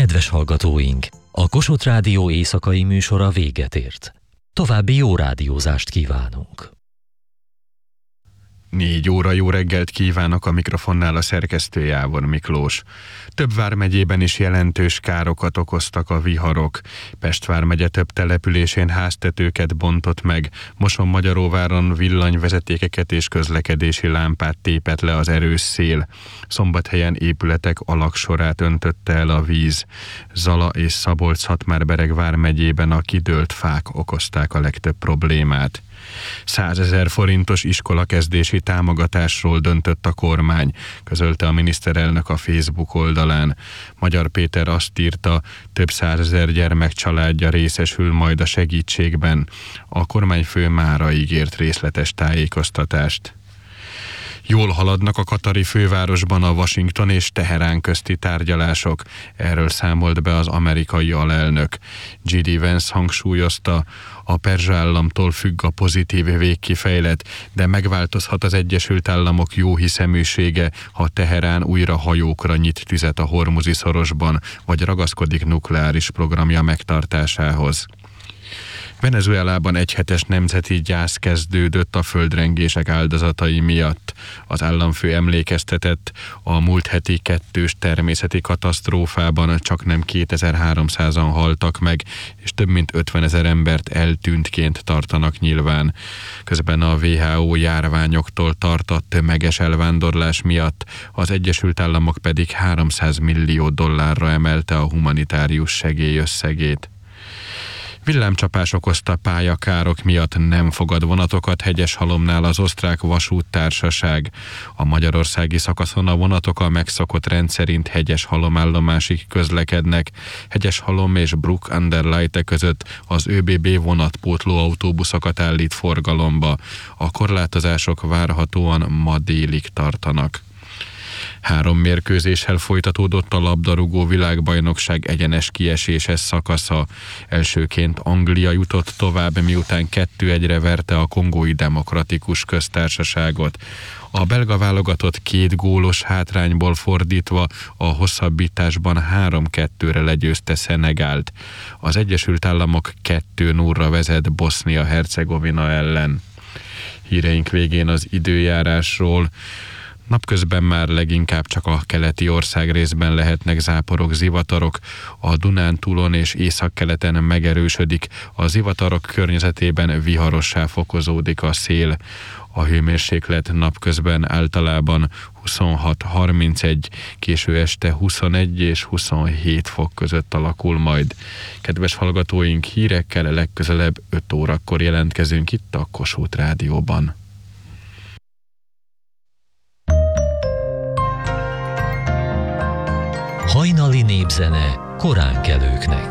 Kedves hallgatóink! A Kossuth Rádió éjszakai műsora véget ért. További jó rádiózást kívánunk! 4 óra jó reggelt kívánok, a mikrofonnál a szerkesztő Jávor Miklós. Több vármegyében is jelentős károkat okoztak a viharok. Pest vármegye több településén háztetőket bontott meg, Moson-Magyaróváron villanyvezetékeket és közlekedési lámpát tépett le az erős szél. Szombathelyen épületek alagsorát öntötte el a víz. Zala és Szabolcs-Szatmár-Bereg vármegyében a kidőlt fák okozták a legtöbb problémát. 100 000 forintos iskolakezdési támogatásról döntött a kormány, közölte a miniszterelnök a Facebook oldalán. Magyar Péter azt írta, több 100 000 gyermek családja részesül majd a segítségben. A kormányfő mára ígért részletes tájékoztatást. Jól haladnak a katari fővárosban a Washington és Teherán közti tárgyalások. Erről számolt be az amerikai alelnök. J.D. Vance hangsúlyozta, a perzsa államtól függ a pozitív végkifejlet, de megváltozhat az Egyesült Államok jóhiszeműsége, ha Teherán újra hajókra nyit tüzet a Hormuzi szorosban, vagy ragaszkodik nukleáris programja megtartásához. Venezuelában egyhetes nemzeti gyász kezdődött a földrengések áldozatai miatt. Az államfő emlékeztetett, a múlt heti 2-s természeti katasztrófában csaknem 2300-an haltak meg, és több mint 50 000 embert eltűntként tartanak nyilván. Közben a WHO járványoktól tartott tömeges elvándorlás miatt az Egyesült Államok pedig $300 millió emelte a humanitárius segély összegét. Villámcsapás okozta pályakárok miatt nem fogad vonatokat Hegyeshalomnál az osztrák vasúttársaság. A magyarországi szakaszon a vonatok a megszokott rendszerint Hegyeshalom állomásig közlekednek. Hegyeshalom és Bruck an der Leitha között az ÖBB vonatpótló autóbuszokat állít forgalomba. A korlátozások várhatóan ma délig tartanak. 3 mérkőzéssel folytatódott a labdarúgó világbajnokság egyenes kieséses szakasza. Elsőként Anglia jutott tovább, miután 2-1-re verte a Kongói Demokratikus Köztársaságot. A belga válogatott 2 gólos hátrányból fordítva a hosszabbításban 3-2-re legyőzte Szenegált. Az Egyesült Államok 2-0-ra vezet Bosznia-Hercegovina ellen. Híreink végén az időjárásról. Napközben már leginkább csak a keleti országrészben lehetnek záporok, zivatarok, a Dunántúlon és északkeleten megerősödik, a zivatarok környezetében viharossá fokozódik a szél. A hőmérséklet napközben általában 26-31, késő este 21 és 27 fok között alakul majd. Kedves hallgatóink, hírekkel legközelebb 5 órakor jelentkezünk itt a Kossuth Rádióban. Hajnali népzene koránkelőknek.